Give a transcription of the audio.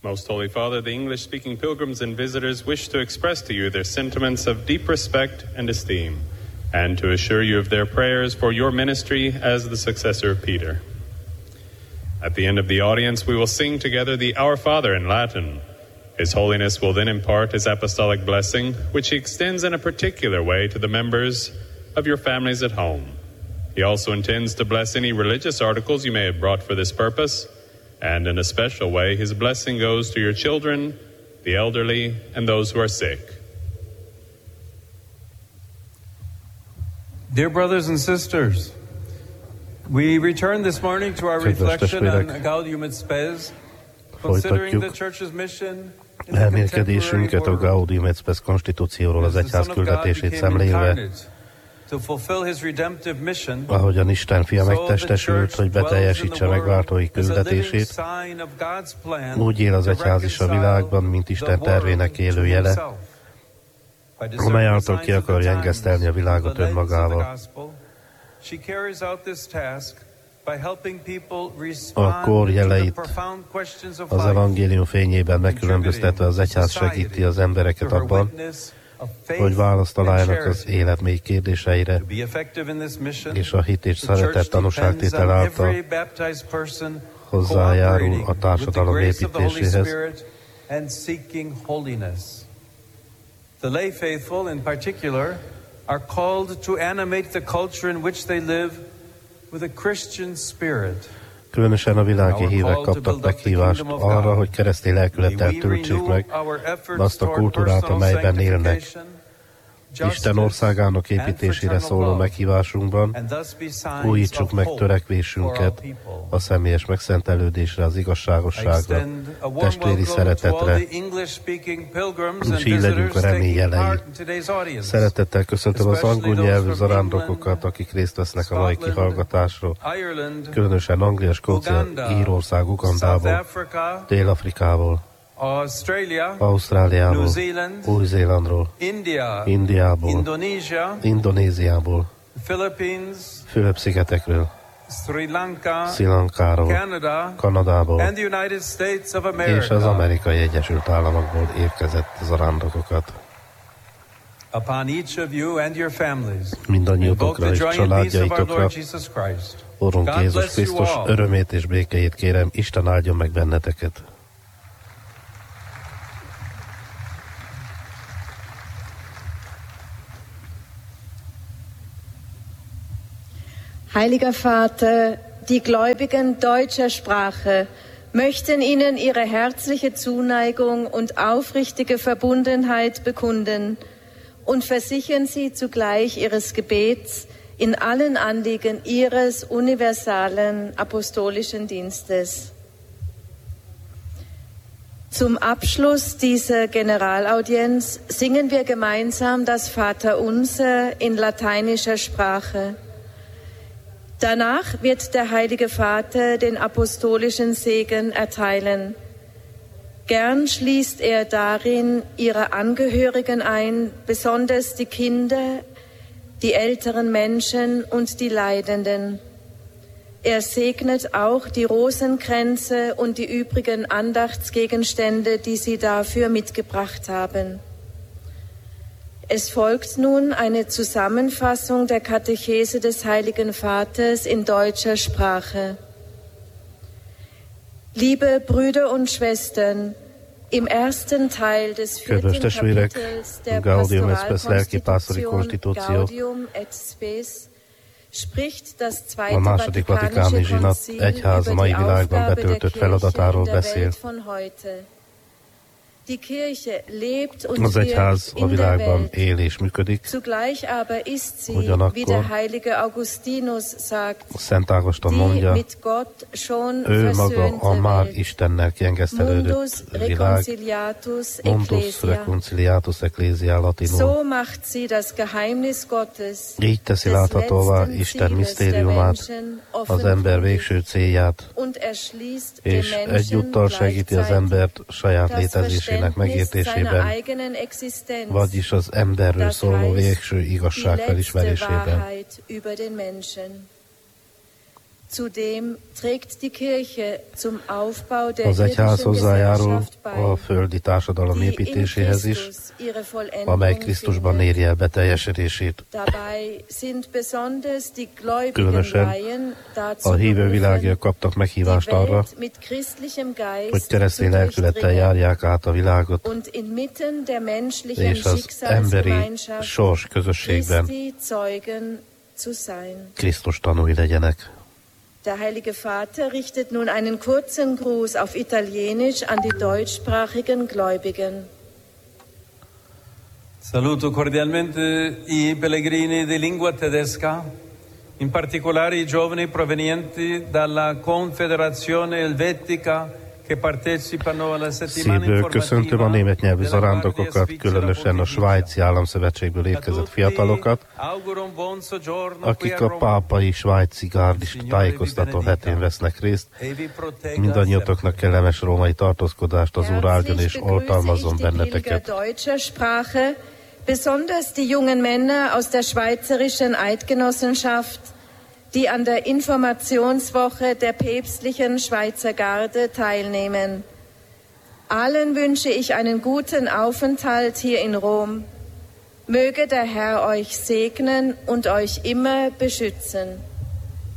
Most Holy Father, the English-speaking pilgrims and visitors wish to express to you their sentiments of deep respect and esteem, and to assure you of their prayers for your ministry as the successor of Peter. At the end of the audience, we will sing together the Our Father in Latin. His Holiness will then impart his apostolic blessing, which he extends in a particular way to the members of your families at home. He also intends to bless any religious articles you may have brought for this purpose, and in a special way, his blessing goes to your children, the elderly, and those who are sick. Dear brothers and sisters, we return this morning to our reflection on Gaudium et Spes, considering the Church's mission. Elmélkedésünket a Gaudium et Spes konstitúcióról, az egyház küldetését szemlélve, ahogyan Isten fia megtestesült, hogy beteljesítse megváltói küldetését, úgy él az egyház is a világban, mint Isten tervének élő jele, amely által ki akarja engesztelni a világot önmagával. A kor jeleit az evangélium fényében megkülönböztetve az egyház segíti az embereket abban, hogy választ találjanak az élet mély kérdéseire, és a hit és szeretet tanúságtétel által hozzájárul a társadalom építéséhez. The lay faithful in particular are called to animate the culture in which they live with a Christian spirit. Különösen a világi hívek kaptak meghívást arra, hogy keresztény lelkülettel töltsék meg azt a kultúrát, amelyben élnek. Isten országának építésére szóló meghívásunkban újítsuk meg törekvésünket a személyes megszentelődésre, az igazságosságra, testvéri szeretetre, és így legyünk a remény jelei. Szeretettel köszöntöm az angol nyelvű zarándokokat, akik részt vesznek a mai kihallgatásról, különösen Anglia, Skócia, Írország, Ugandából, Dél-Afrikából, Ausztráliából, Új-Zélandról, Indiából, Indonéziából, Fülöp-szigetekről, Sri Lankáról, Kanadából és az Amerikai Egyesült Államokból érkezett zarándokokat. Mindannyiatokra és családjaitokra, Urunk Jézus Krisztus örömét és békéjét kérem, Isten áldjon meg benneteket. Heiliger Vater, die Gläubigen deutscher Sprache möchten Ihnen ihre herzliche Zuneigung und aufrichtige Verbundenheit bekunden und versichern Sie zugleich Ihres Gebets in allen Anliegen Ihres universalen apostolischen Dienstes. Zum Abschluss dieser Generalaudienz singen wir gemeinsam das Vaterunser in lateinischer Sprache. Danach wird der Heilige Vater den apostolischen Segen erteilen. Gern schließt er darin ihre Angehörigen ein, besonders die Kinder, die älteren Menschen und die Leidenden. Er segnet auch die Rosenkränze und die übrigen Andachtsgegenstände, die Sie dafür mitgebracht haben. Es folgt nun eine Zusammenfassung der Katechese des Heiligen Vaters in deutscher Sprache. Liebe Brüder und Schwestern, im ersten Teil des vierten Kapitels der Pastoralkonstitution Gaudium et Spes spricht das Zweite Vatikanische Konzil über die Aufgabe der Kirche in der Welt von heute. Az egyház a világban él és működik, ugyanakkor Szent Ágoston mondja, ő maga a már Istennel kiengesztelődött világ, mundus reconciliatus ecclesia latinul. Így teszi láthatóvá Isten misztériumát, az ember végső célját, és egyúttal segíti az embert saját létezésének megértésében, vagyis az emberről szóló végső igazság felismerésében. Az egyház hozzájárul a földi társadalom építéséhez is, amely Krisztusban éri el beteljesedését. Különösen a hívő világiak kaptak meghívást arra, hogy keresztény lelkülettel járják át a világot, és az emberi sors közösségben Krisztus tanúi legyenek. Der Heilige Vater richtet nun einen kurzen Gruß auf Italienisch an die deutschsprachigen Gläubigen. Saluto cordialmente i pellegrini di lingua tedesca, in particolare i giovani provenienti dalla Confederazione Elvetica che partecipano alla settimana informativa. Köszöntöm a német nyelvű zarándokokat, különösen a Svájci Államszövetségből érkezett fiatalokat, akik a pápai svájci gárdis tájékoztató hetén vesznek részt. Mindannyiatoknak kellemes római tartózkodást, az Úr áldjon és oltalmazzon benneteket. Besonders die jungen Männer aus der Schweizerischen Eidgenossenschaft, die an der Informationswoche der päpstlichen Schweizer Garde teilnehmen. Allen wünsche ich einen guten Aufenthalt hier in Rom. Möge der Herr euch segnen und euch immer beschützen.